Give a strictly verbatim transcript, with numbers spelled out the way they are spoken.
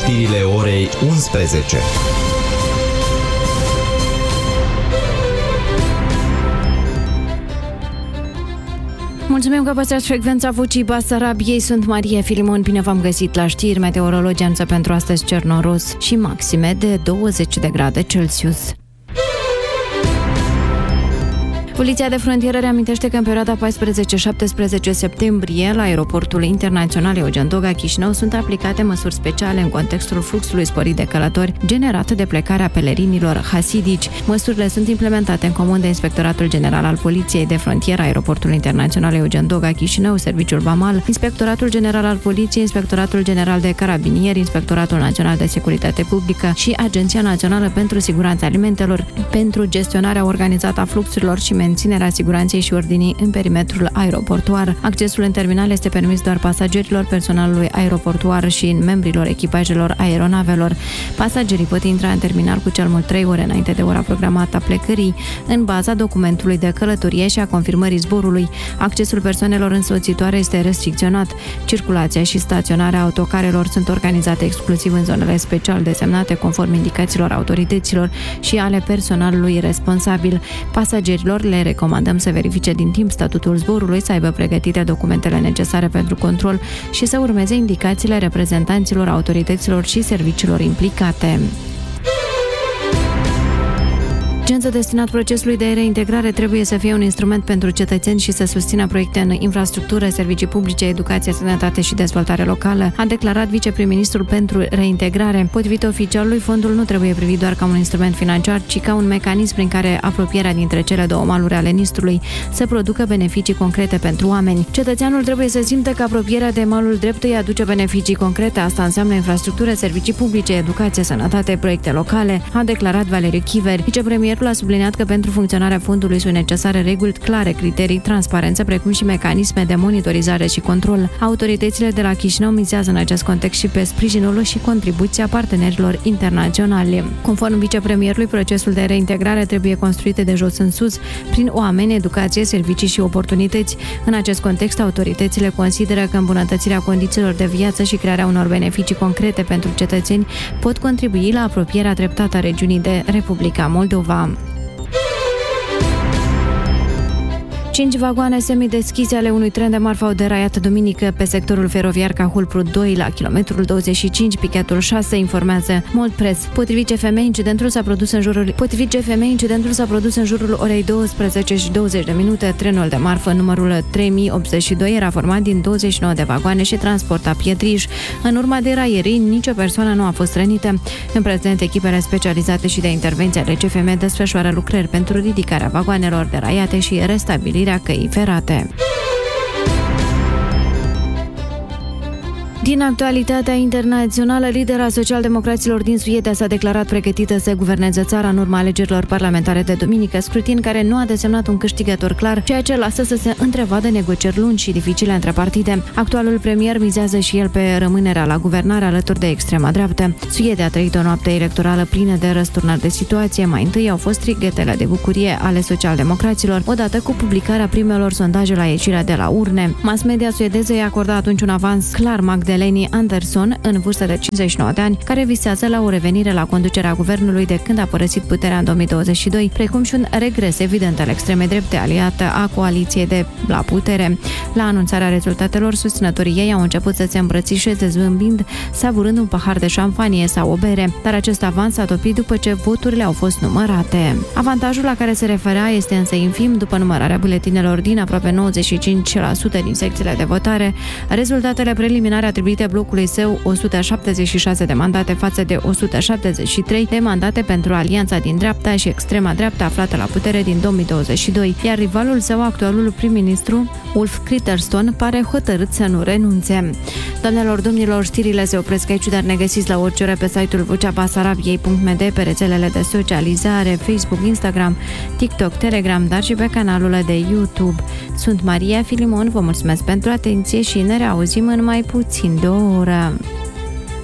Știrile orei unsprezece. Mulțumim că păstrați frecvența Vocii Basarabiei. Sunt Maria Filimon, bine v-am găsit la știri. Meteorologii anunță pentru astăzi cer noros și maxime de douăzeci de grade Celsius. Poliția de frontieră reamintește că în perioada paisprezece șaptesprezece septembrie la aeroportul internațional Eugen Doga Chișinău sunt aplicate măsuri speciale în contextul fluxului sporit de călători generat de plecarea pelerinilor hasidici. Măsurile sunt implementate în comun de Inspectoratul General al Poliției de Frontieră, aeroportul internațional Eugen Doga Chișinău, Serviciul Vamal, Inspectoratul General al Poliției, Inspectoratul General de Carabinieri, Inspectoratul Național de Securitate Publică și Agenția Națională pentru Siguranța Alimentelor pentru gestionarea organizată a fluxurilor și menținerea siguranței și ordinii în perimetrul aeroportuar. Accesul în terminal este permis doar pasagerilor, personalului aeroportuar și membrilor echipajelor aeronavelor. Pasagerii pot intra în terminal cu cel mult trei ore înainte de ora programată a plecării, în baza documentului de călătorie și a confirmării zborului. Accesul persoanelor însoțitoare este restricționat. Circulația și staționarea autocarelor sunt organizate exclusiv în zonele special desemnate conform indicațiilor autorităților și ale personalului responsabil. Pasagerilor le recomandăm să verifice din timp statutul zborului, să aibă pregătite documentele necesare pentru control și să urmeze indicațiile reprezentanților autorităților și serviciilor implicate. Urgență destinat procesului de reintegrare trebuie să fie un instrument pentru cetățeni și să susțină proiecte în infrastructură, servicii publice, educație, sănătate și dezvoltare locală, a declarat vicepriministrul pentru reintegrare. Potrivit oficialului, fondul nu trebuie privit doar ca un instrument financiar, ci ca un mecanism prin care apropierea dintre cele două maluri ale Nistrului să producă beneficii concrete pentru oameni. Cetățeanul trebuie să simtă că apropierea de malul drept îi aduce beneficii concrete. Asta înseamnă infrastructură, servicii publice, educație, sănătate, proiecte locale, a declarat Valeriu Chiver. Vicepremierul a subliniat că pentru funcționarea fondului sunt necesare reguli clare, criterii, transparență, precum și mecanisme de monitorizare și control. Autoritățile de la Chișinău mizează în acest context și pe sprijinul și contribuția partenerilor internaționali. Conform vicepremierului, procesul de reintegrare trebuie construit de jos în sus, prin oameni, educație, servicii și oportunități. În acest context, autoritățile consideră că îmbunătățirea condițiilor de viață și crearea unor beneficii concrete pentru cetățeni pot contribui la apropierea treptată a regiunii de Republica Moldova. Cinci vagoane semideschise ale unui tren de marfă au deraiat duminică pe sectorul feroviar Cahul-Prut doi la kilometrul douăzeci și cinci, pichetul șase, informează Moldpress. Potrivit G F M, incidentul s-a produs în jurul Potrivit G F M, incidentul s-a produs în jurul orei douăsprezece și douăzeci de minute. Trenul de marfă numărul trei mii optzeci și doi era format din douăzeci și nouă de vagoane și transporta pietriș. În urma deraierii, nicio persoană nu a fost rănită. În prezent, echipele specializate și de intervenție ale G F M desfășoară lucrări pentru ridicarea vagoanelor deraiate și restabilirea căii ferate. Din actualitatea internațională, lidera socialdemocraților din Suedia s-a declarat pregătită să guverneze țara în urma alegerilor parlamentare de duminică, scrutin care nu a desemnat un câștigător clar, ceea ce lasă să se întrevadă negocieri lungi și dificile între partide. Actualul premier mizează și el pe rămânerea la guvernare alături de extrema dreaptă. Suedia a trăit o noapte electorală plină de răsturnări de situație. Mai întâi au fost strigătele de bucurie ale socialdemocraților, odată cu publicarea primelor sondaje la ieșirea de la urne. Mass media suedeză i-a acordat atunci un avans clar Magdaleni Andersson, în vârstă de cincizeci și nouă de ani, care visează la o revenire la conducerea guvernului de când a părăsit puterea în două mii douăzeci și doi, precum și un regres evident al extremei drepte aliată a coaliției de la putere. La anunțarea rezultatelor, susținătorii ei au început să se îmbrățișeze zâmbind, savurând un pahar de șampanie sau o bere, dar acest avans s-a topit după ce voturile au fost numărate. Avantajul la care se referea este însă infim. După numărarea buletinelor din aproape nouăzeci și cinci la sută din secțiile de votare, rezultatele preliminare atribuite blocului său o sută șaptezeci și șase de mandate față de o sută șaptezeci și trei de mandate pentru alianța din dreapta și extrema dreaptă aflată la putere din două mii douăzeci și doi, iar rivalul său, actualul prim-ministru Ulf Kristersson, pare hotărât să nu renunțe. Doamnelor, domnilor, știrile se opresc aici, dar ne găsiți la orice oră pe site-ul vocea basarabiei punct m d, pe rețelele de socializare, Facebook, Instagram, TikTok, Telegram, dar și pe canalul de YouTube. Sunt Maria Filimon, vă mulțumesc pentru atenție și ne reauzim în mai puțin de o oră.